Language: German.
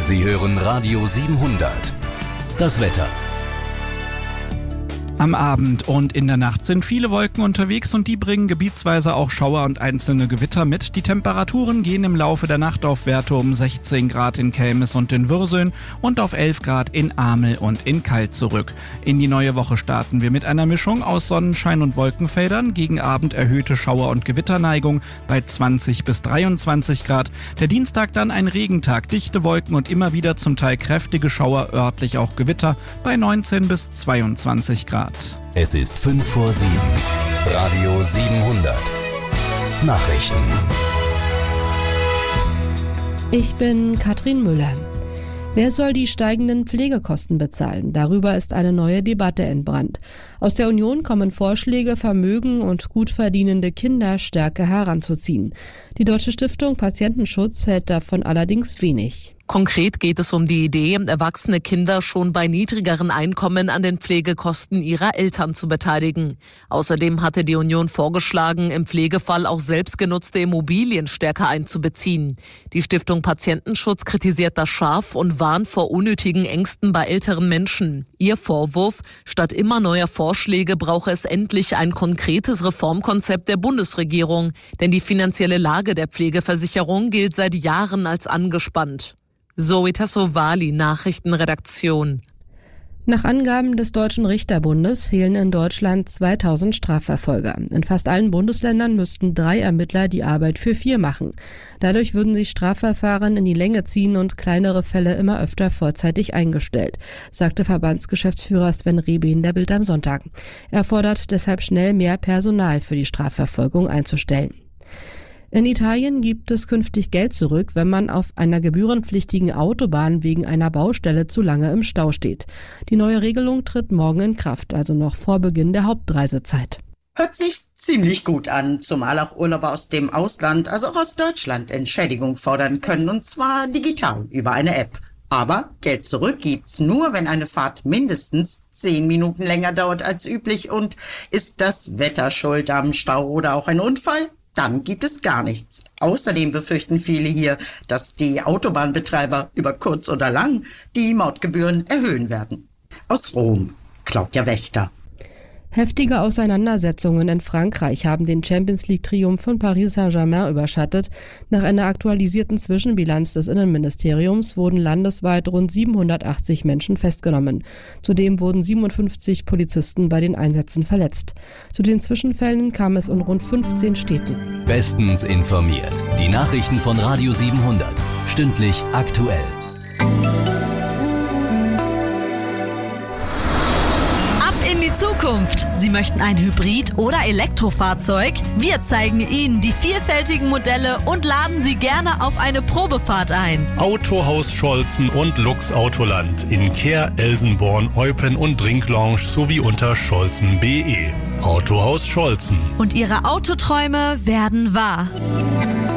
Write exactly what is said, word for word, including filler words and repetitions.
Sie hören Radio siebenhundert. Das Wetter. Am Abend und in der Nacht sind viele Wolken unterwegs und die bringen gebietsweise auch Schauer und einzelne Gewitter mit. Die Temperaturen gehen im Laufe der Nacht auf Werte um sechzehn Grad in Kelmis und in Würseln und auf elf Grad in Amel und in Kalt zurück. In die neue Woche starten wir mit einer Mischung aus Sonnenschein und Wolkenfeldern. Gegen Abend erhöhte Schauer- und Gewitterneigung bei zwanzig bis dreiundzwanzig Grad. Der Dienstag dann ein Regentag, dichte Wolken und immer wieder zum Teil kräftige Schauer, örtlich auch Gewitter bei neunzehn bis zweiundzwanzig Grad. Es ist fünf vor sieben. Radio siebenhundert. Nachrichten. Ich bin Katrin Müller. Wer soll die steigenden Pflegekosten bezahlen? Darüber ist eine neue Debatte entbrannt. Aus der Union kommen Vorschläge, Vermögen und gut verdienende Kinder stärker heranzuziehen. Die Deutsche Stiftung Patientenschutz hält davon allerdings wenig. Konkret geht es um die Idee, erwachsene Kinder schon bei niedrigeren Einkommen an den Pflegekosten ihrer Eltern zu beteiligen. Außerdem hatte die Union vorgeschlagen, im Pflegefall auch selbstgenutzte Immobilien stärker einzubeziehen. Die Stiftung Patientenschutz kritisiert das scharf und warnt vor unnötigen Ängsten bei älteren Menschen. Ihr Vorwurf: Statt immer neuer Vorschläge brauche es endlich ein konkretes Reformkonzept der Bundesregierung, denn die finanzielle Lage der Pflegeversicherung gilt seit Jahren als angespannt. Zoe Tassovali, Nachrichtenredaktion. Nach Angaben des Deutschen Richterbundes fehlen in Deutschland zweitausend Strafverfolger. In fast allen Bundesländern müssten drei Ermittler die Arbeit für vier machen. Dadurch würden sich Strafverfahren in die Länge ziehen und kleinere Fälle immer öfter vorzeitig eingestellt, sagte Verbandsgeschäftsführer Sven Rehbein der Bild am Sonntag. Er fordert deshalb schnell mehr Personal für die Strafverfolgung einzustellen. In Italien gibt es künftig Geld zurück, wenn man auf einer gebührenpflichtigen Autobahn wegen einer Baustelle zu lange im Stau steht. Die neue Regelung tritt morgen in Kraft, also noch vor Beginn der Hauptreisezeit. Hört sich ziemlich gut an, zumal auch Urlauber aus dem Ausland, also auch aus Deutschland, Entschädigung fordern können, und zwar digital über eine App. Aber Geld zurück gibt's nur, wenn eine Fahrt mindestens zehn Minuten länger dauert als üblich. Und ist das Wetter schuld am Stau oder auch ein Unfall? Dann gibt es gar nichts. Außerdem befürchten viele hier, dass die Autobahnbetreiber über kurz oder lang die Mautgebühren erhöhen werden. Aus Rom, Claudia Wächter. Heftige Auseinandersetzungen in Frankreich haben den Champions-League-Triumph von Paris Saint-Germain überschattet. Nach einer aktualisierten Zwischenbilanz des Innenministeriums wurden landesweit rund siebenhundertachtzig Menschen festgenommen. Zudem wurden siebenundfünfzig Polizisten bei den Einsätzen verletzt. Zu den Zwischenfällen kam es in rund fünfzehn Städten. Bestens informiert. Die Nachrichten von Radio siebenhundert. Stündlich aktuell. In die Zukunft. Sie möchten ein Hybrid- oder Elektrofahrzeug? Wir zeigen Ihnen die vielfältigen Modelle und laden Sie gerne auf eine Probefahrt ein. Autohaus Scholzen und Lux Autoland in Kehr, Elsenborn, Eupen und Drinklounge sowie unter scholzen punkt de. Autohaus Scholzen. Und Ihre Autoträume werden wahr.